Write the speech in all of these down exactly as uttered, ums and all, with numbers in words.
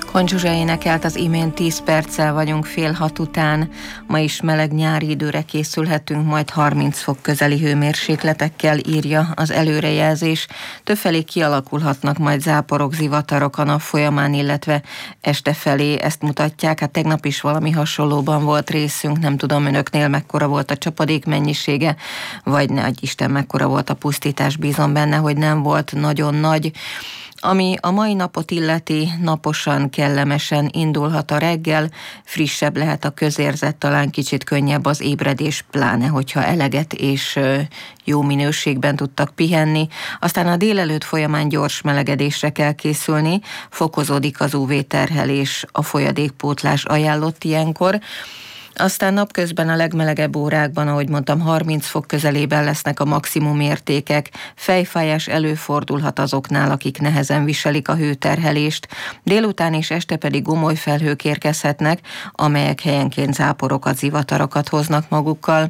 Kon Zsuzsa énekelt az imént, tíz perccel vagyunk fél hat után. Ma is meleg nyári időre készülhetünk, majd harminc fok közeli hőmérsékletekkel, írja az előrejelzés. Többfelé kialakulhatnak majd záporok, zivatarok a nap folyamán, illetve este felé, ezt mutatják. Hát tegnap is valami hasonlóban volt részünk, nem tudom önöknél mekkora volt a csapadék mennyisége, vagy ne adj Isten mekkora volt a pusztítás, bízom benne, hogy nem volt nagyon nagy. Ami a mai napot illeti, naposan, kellemesen indulhat a reggel, frissebb lehet a közérzet, talán kicsit könnyebb az ébredés, pláne hogyha eleget és jó minőségben tudtak pihenni. Aztán a délelőtt folyamán gyors melegedésre kell készülni, fokozódik az ú vé-terhelés, a folyadékpótlás ajánlott ilyenkor. Aztán napközben a legmelegebb órákban, ahogy mondtam, harminc fok közelében lesznek a maximum értékek. Fejfájás előfordulhat azoknál, akik nehezen viselik a hőterhelést. Délután és este pedig gomoly felhők érkezhetnek, amelyek helyenként záporokat, zivatarokat hoznak magukkal.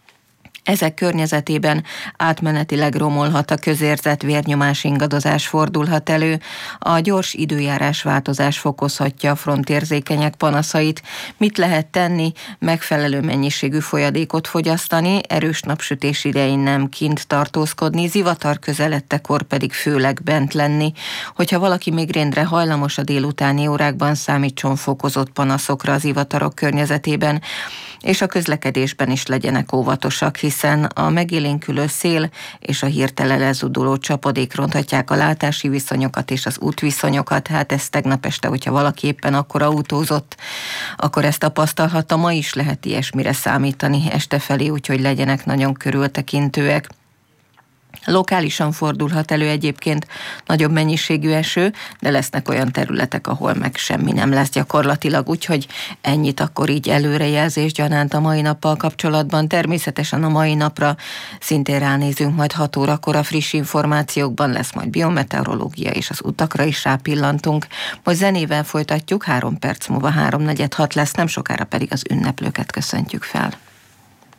Ezek környezetében átmenetileg romolhat a közérzet, vérnyomás ingadozás fordulhat elő, a gyors időjárás változás fokozhatja a frontérzékenyek panaszait. Mit lehet tenni? Megfelelő mennyiségű folyadékot fogyasztani, erős napsütés idején nem kint tartózkodni, zivatar közelettekor pedig főleg bent lenni. Hogyha valaki migrénre hajlamos a délutáni órákban, számítson fokozott panaszokra az zivatarok környezetében, és a közlekedésben is legyenek óvatosak, hiszen a megélénkülő szél és a hirtelen lezuduló csapadék ronthatják a látási viszonyokat és az útviszonyokat. Hát ez tegnap este, hogyha valaki éppen akkor autózott, akkor ezt tapasztalhatta. Ma is lehet ilyesmire számítani este felé, úgyhogy legyenek nagyon körültekintőek. Lokálisan fordulhat elő egyébként nagyobb mennyiségű eső, de lesznek olyan területek, ahol meg semmi nem lesz gyakorlatilag, úgyhogy ennyit akkor így előrejelzés gyanánt a mai nappal kapcsolatban. Természetesen a mai napra szintén ránézünk, majd hat órakor a friss információkban lesz majd biometeorológia, és az utakra is rápillantunk. Most zenével folytatjuk, három perc múlva háromnegyed hat lesz, nem sokára pedig az ünneplőket köszöntjük fel.